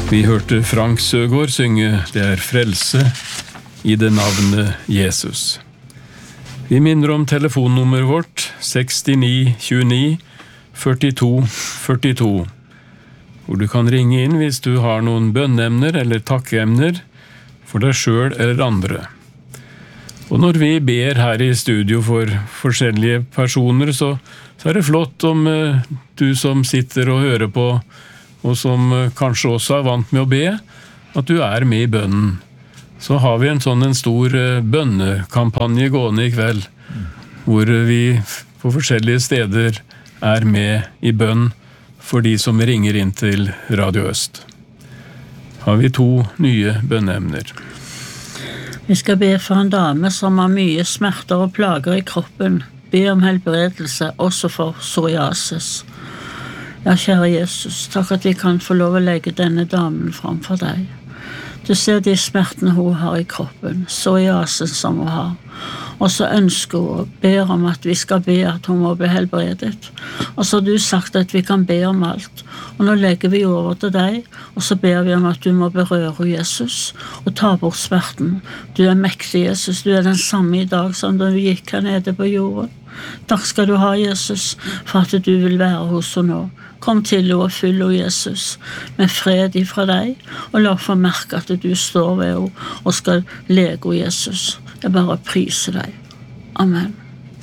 Vi hørte Frank Søgaard synge «Det er frelse i det navnet Jesus». Vi minner om telefonnummeret vårt 69 29 42 42, hvor du kan ringe inn hvis du har noen bønneemner eller takkeemner for deg selv eller andre. Og når vi ber her i studio for forskjellige personer, så er det flott om du som sitter og hører på, og som kanskje også er vant med å be, at du er med i bønnen. Så har vi en stor bønnekampanje gående i kveld, hvor vi på forskjellige steder er med i bønn for de som ringer inn til Radio Øst. Har vi 2 nye bønneemner. Vi skal be for en dame som har mye smerter og plager i kroppen. Be om helbredelse, også for psoriasis. Ja, kjære Jesus, takk at vi kan få lov å legge denne damen framfor deg. Du ser de smertene hun har i kroppen, psoriasis som hun har. Og så ønsker hun og ber om at vi skal be at hun må bli helbredet. Og så har du sagt at vi kan be om alt. Og nå legger vi over til deg, og så ber vi om at du må berøre Jesus og ta bort smerten. Du er mektig, Jesus. Du er den samme i dag som da vi gikk her nede på jorden. Takk skal du ha, Jesus, for at du vil være hos henne nå. Kom til henne og fyll henne, Jesus, med fred ifra deg, og la få merke at du står ved henne og skal lege henne, Jesus. Jeg bare priser deg. Amen.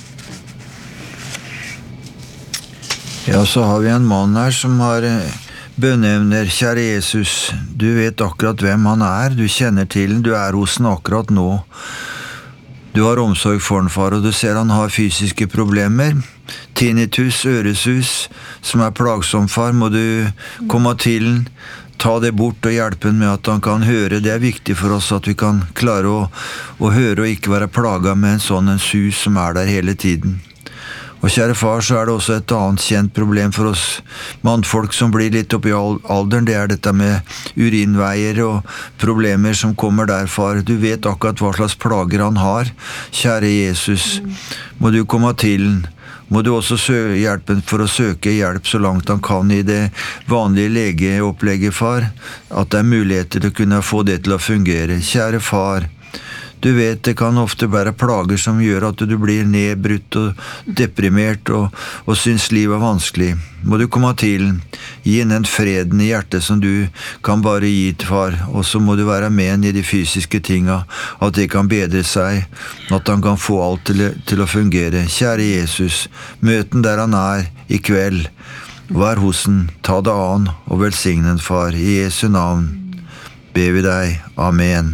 Ja, så har vi en mann her som har bønneemner. Kjære Jesus, du vet akkurat hvem han er, du kjenner til han, du er hos han akkurat nå. Du har omsorg for han, far, og du ser han har fysiske problemer. Tinnitus, øresus, som er plagsom, far, må du komme til han, ta det bort og hjelpe han med at han kan høre. Det er viktig for oss at vi kan klare å høre og ikke være plaget med en sus som er der hele tiden. Og kjære far, så er det også et annet kjent problem for oss mannfolk som blir litt opp i alderen. Det er dette med urinveier og problemer som kommer der, far. Du vet akkurat hva slags plager han har. Kjære Jesus, må du komme til han. Må du også hjelpe for å søke hjelp så langt han kan i det vanlige legeopplegget, far. At det er muligheter til å kunne få det til å fungere. Kjære far, du vet, det kan ofte være plager som gjør at du blir nedbrutt og deprimert og synes livet er vanskelig. Må du komme til, gi en freden i hjertet som du kan bare gi til far, og så må du være med i de fysiske tinga, at det kan bedre seg, at han kan få alt til å fungere. Kjære Jesus, møt han der han er i kveld. Vær hos han, ta det an og velsigne han, far. I Jesu navn ber vi deg. Amen.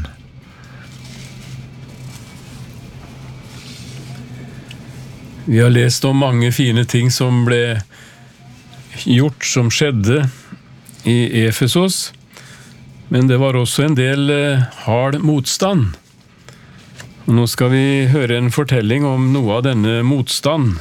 Vi har lest om mange fine ting som ble gjort, som skjedde i Efesos, men det var også en del hard motstand. Og nå skal vi høre en fortelling om noe av denne motstand.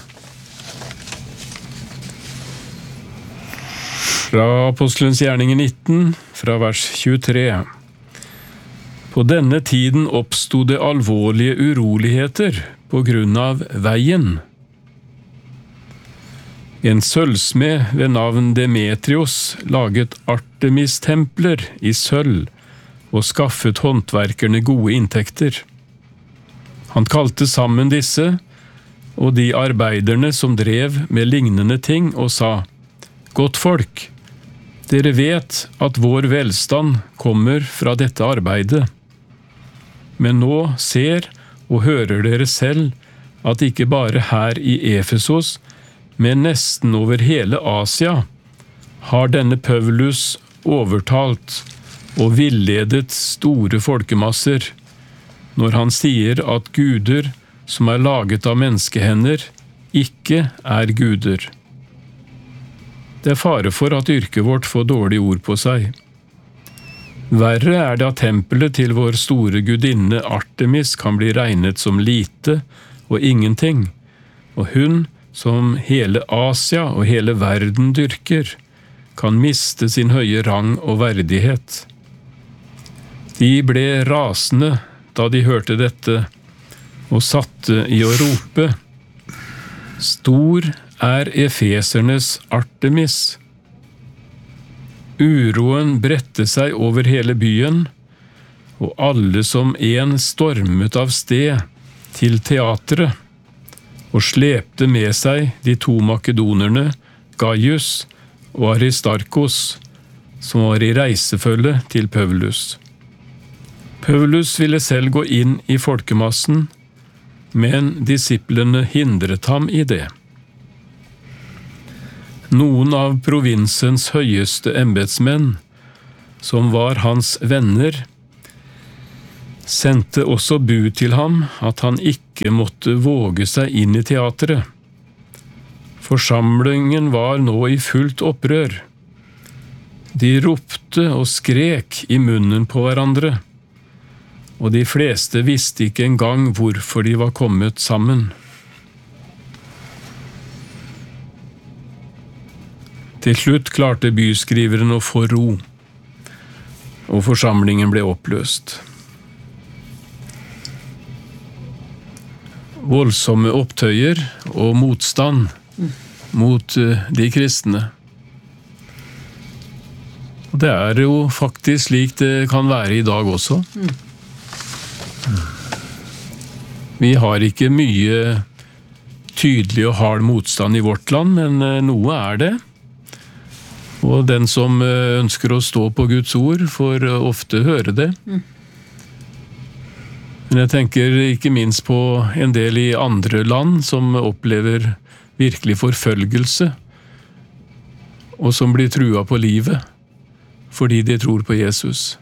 Fra Apostelens gjerninger 19, fra vers 23. På denne tiden oppstod det alvorlige uroligheter på grunn av veien. En sølvsmed ved navn Demetrios laget Artemis-templer i sølv og skaffet håndverkerne gode inntekter. Han kalte sammen disse og de arbeiderne som drev med lignende ting og sa: «Godt folk, dere vet at vår velstand kommer fra dette arbeidet. Men nå ser og hører dere selv at ikke bare her i Efesos, men nesten over hele Asia, har denne Paulus overtalt og villedet store folkemasser, når han sier at guder som er laget av menneskehender, ikke er guder. Det er fare for at yrket vårt får dårlig ord på seg. Verre er det at tempelet til vår store gudinne Artemis kan bli regnet som lite og ingenting, og hun som hele Asia og hele verden dyrker, kan miste sin høye rang og verdighet. De ble rasende da de hørte dette, og satte i å rope: Stor er efesernes Artemis. Uroen bredte seg over hele byen, og alle som en stormet av sted til teatret, og slepte med seg de 2 makedonerne, Gaius og Aristarkos, som var i reisefølge til Paulus. Paulus ville selv gå inn i folkemassen, men disiplene hindret ham i det. Noen av provinsens høyeste embetsmenn, som var hans venner, sendte også bud til ham at han ikke måtte våge seg inn i teatret. Forsamlingen var nå i fullt opprør. De ropte og skrek i munnen på hverandre, og de fleste visste ikke engang hvorfor de var kommet sammen. Til slutt klarte byskriveren å få ro, og forsamlingen ble oppløst. Voldsomme opptøyer og motstand mot de kristne. Og det er jo faktisk slik det kan være i dag også. Vi har ikke mye tydelig og hard motstand i vårt land, men noe er det. Og den som ønsker å stå på Guds ord, får ofte høre det. Men jeg tenker ikke minst på en del i andre land som opplever virkelig forfølgelse, og som blir trua på livet, fordi de tror på Jesus.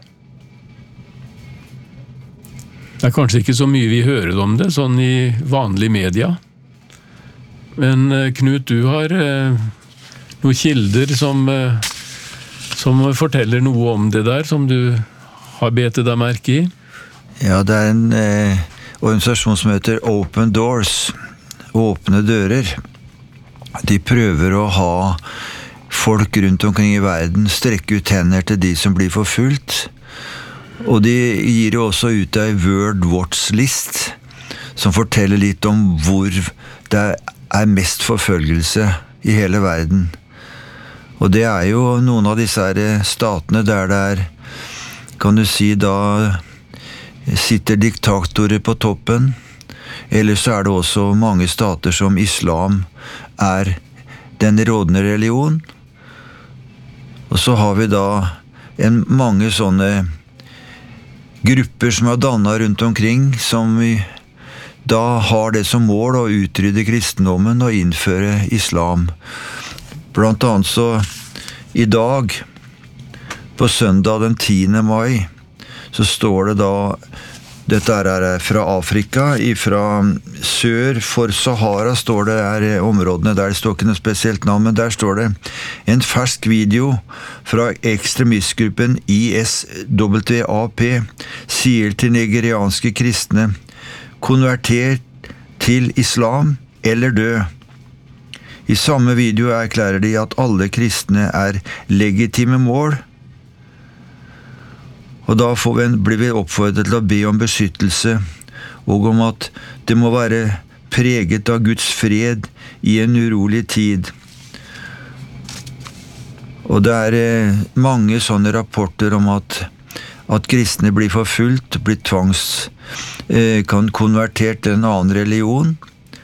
Det er kanskje ikke så mye vi hører om det, sånn i vanlig media. Men Knut, du har noen kilder som forteller noe om det der, som du har bedt deg merke i. Ja, det er en organisasjon som heter Open Doors, åpne dører. De prøver å ha folk rundt omkring i verden strekke ut hender til de som blir forfulgt. Og de gir jo også ut en World Watch List, som forteller litt om hvor det er mest forfølgelse i hele verden. Og det er jo noen av disse statene der det er, kan du si da, sitter diktatorer på toppen, eller så er det også mange stater som islam er den rådende religion. Og så har vi da mange sånne grupper som er dannet rundt omkring, som da har det som mål å utrydde kristendommen og innføre islam. Blant annet så i dag, på søndag den 10. mai, så står det da, dette er fra Afrika, fra sør for Sahara står det områdene der, det står ikke noe spesielt navn, men der står det en fersk video fra ekstremistgruppen ISWAP, sier til nigerianske kristne, konverter til islam eller dø. I samme video erklærer de at alle kristne er legitime mål, og da blir vi oppfordret til å be om beskyttelse, og om at det må være preget av Guds fred i en urolig tid. Og det er mange sånne rapporter om at kristne blir forfulgt, blir kan konvertert til en annen religion,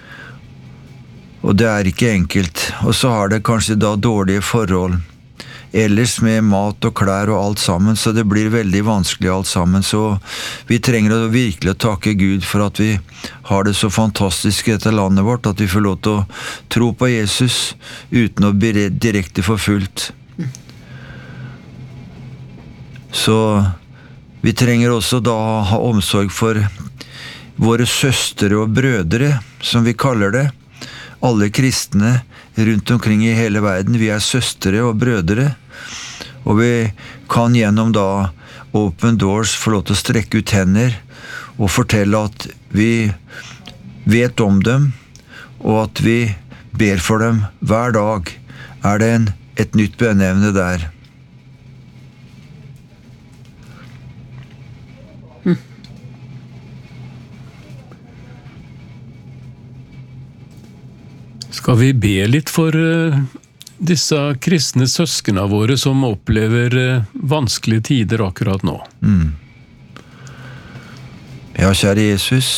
og det er ikke enkelt. Og så har det kanskje da dårlige forhold ellers med mat og klær og alt sammen, så det blir veldig vanskelig alt sammen. Så vi trenger å virkelig takke Gud for at vi har det så fantastisk i dette landet vårt, at vi får lov til å tro på Jesus uten å bli direkte forfulgt. Så vi trenger også da ha omsorg for våre søstre og brødre, som vi kaller det. Alle kristne rundt omkring i hele verden, vi er søstre og brødre, og vi kan gjennom da Open Doors få lov til å strekke ut hender og fortelle at vi vet om dem, og at vi ber for dem hver dag. Er det et nytt bønneevne der? Skal vi be litt for disse kristne søskene våre som opplever vanskelige tider akkurat nå. Ja, kjære Jesus,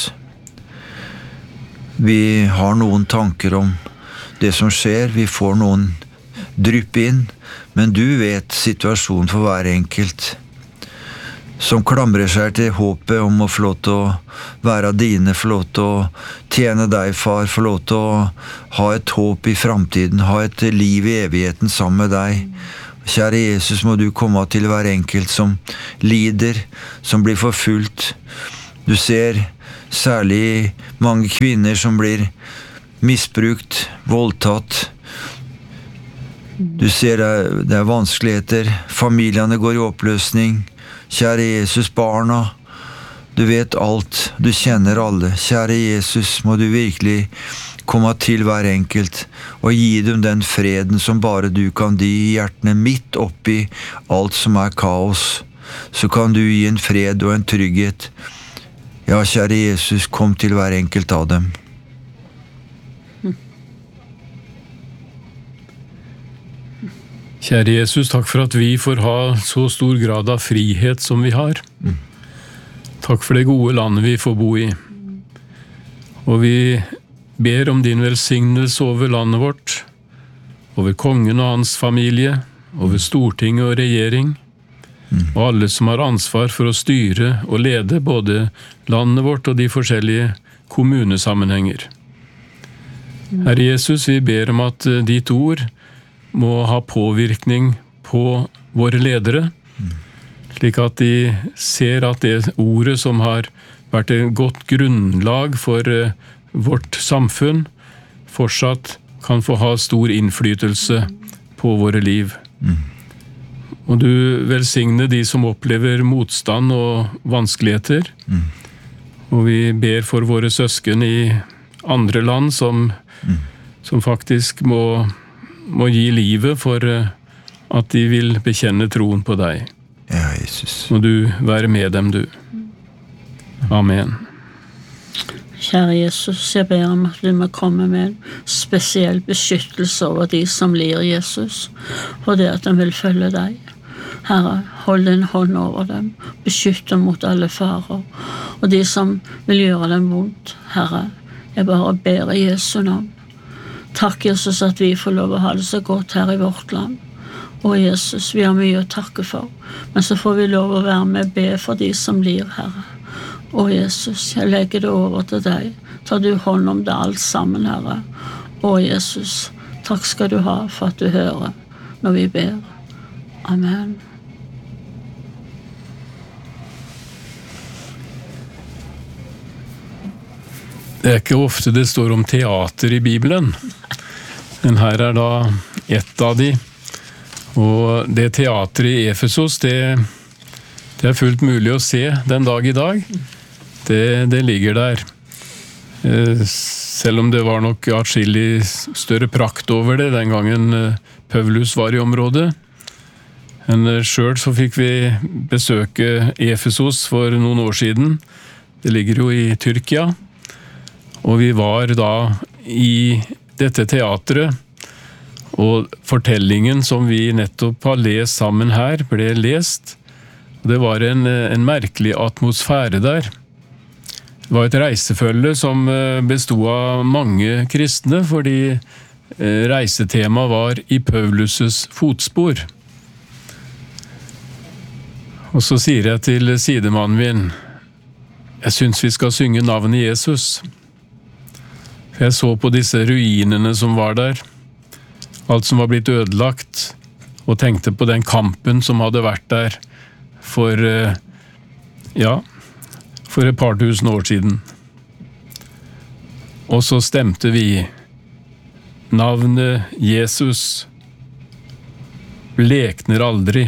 vi har noen tanker om det som skjer, vi får noen drypp inn, men du vet situasjonen for hver enkelt, som klamrer seg til håpet om å få lov til å være dine, få lov til å tjene deg, far, få lov til å ha et håp i fremtiden, ha et liv i evigheten sammen med deg. Kjære Jesus, må du komme til hver enkelt som lider, som blir forfulgt. Du ser særlig mange kvinner som blir misbrukt, voldtatt. Du ser det er vanskeligheter, familiene går i oppløsning. Kjære Jesus, barna, du vet alt, du kjenner alle. Kjære Jesus, må du virkelig komme til hver enkelt og gi dem den freden som bare du kan gi i hjertene midt oppi alt som er kaos. Så kan du gi en fred og en trygghet. Ja, kjære Jesus, kom til hver enkelt av dem. Kjære Jesus, takk for at vi får ha så stor grad av frihet som vi har. Takk for det gode landet vi får bo i. Og vi ber om din velsignelse over landet vårt, over kongen og hans familie, over Stortinget og regjering, og alle som har ansvar for å styre og lede både landet vårt og de forskjellige kommunesammenhenger. Herre Jesus, vi ber om at ditt ord må ha påvirkning på våre ledere, slik at de ser at det ordet som har vært et godt grunnlag for vårt samfunn, fortsatt kan få ha stor innflytelse på våre liv. Og du velsigne de som opplever motstand og vanskeligheter, og vi ber for våre søsken i andre land som faktisk må gi livet for at de vil bekjenne troen på deg. Ja, Jesus. Må du være med dem, du. Amen. Kjære Jesus, jeg ber om at du må komme med en spesiell beskyttelse over de som lir Jesus, for det at de vil følge deg. Herre, hold din hånd over dem, beskytt dem mot alle farer, og de som vil gjøre dem vondt, Herre, jeg bare ber i Jesu navn. Takk, Jesus, at vi får lov å ha det så godt her i vårt land. Og Jesus, vi har mye å takke for, men så får vi lov å være med og be for de som lir, Herre. Og Jesus, jeg legger det over til deg. Tar du hånd om det alt sammen, Herre. Og Jesus, takk skal du ha for at du hører når vi ber. Amen. Det er ikke ofte det står om teater i Bibelen, men her er da ett av de. Og det teateret i Efesos, det er fullt mulig å se den dag i dag. Det ligger der. Selv om det var nok atskillig større prakt over det den gangen Paulus var i området. Men selv så fikk vi besøke Efesos for noen år siden. Det ligger jo i Tyrkia. Og vi var da i dette teatret, og fortellingen som vi nettopp har lest sammen her, ble lest. Det var en merkelig atmosfære der. Det var et reisefølge som bestod av mange kristne, fordi reisetemaet var i Paulus' fotspor. Og så sier jeg til sidemannen min, jeg synes vi skal synge navnet Jesus. Jeg så på disse ruinene som var der, alt som var blitt ødelagt, og tenkte på den kampen som hadde vært der for et par tusen år siden. Og så stemte vi navnet Jesus blekner aldri,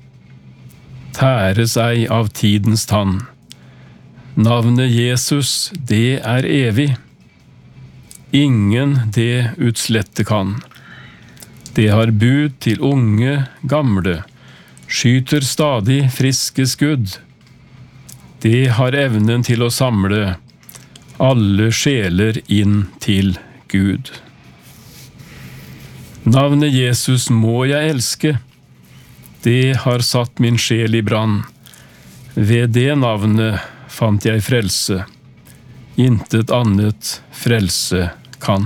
tæres ei av tidens tann. Navnet Jesus, det er evig. Ingen det utslette kan. Det har bud til unge, gamle, skyter stadig friske skudd. Det har evnen til å samle alle sjeler inn til Gud. Navnet Jesus må jeg elske. Det har satt min sjel i brann. Ved det navnet fant jeg frelse. Intet annet frelse kan.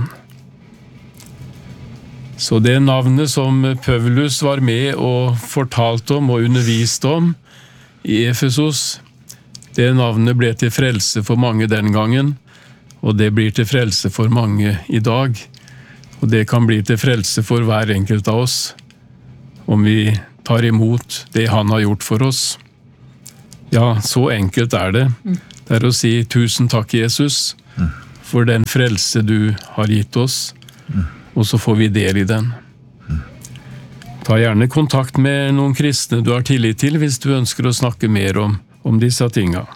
Så det navnet som Paulus var med og fortalte om og underviste om i Efesos, det navnet ble til frelse for mange den gangen, og det blir til frelse for mange i dag. Og det kan bli til frelse for hver enkelt av oss, om vi tar imot det han har gjort for oss. Ja, så enkelt er det. Det er å si tusen takk, Jesus, for den frelse du har gitt oss, og så får vi del i den. Ta gjerne kontakt med noen kristne du har tillit til, hvis du ønsker å snakke mer om disse tinga.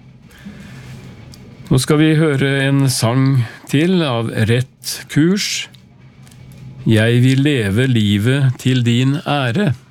Nå skal vi høre en sang til av Rett Kurs. Jeg vil leve livet til din ære.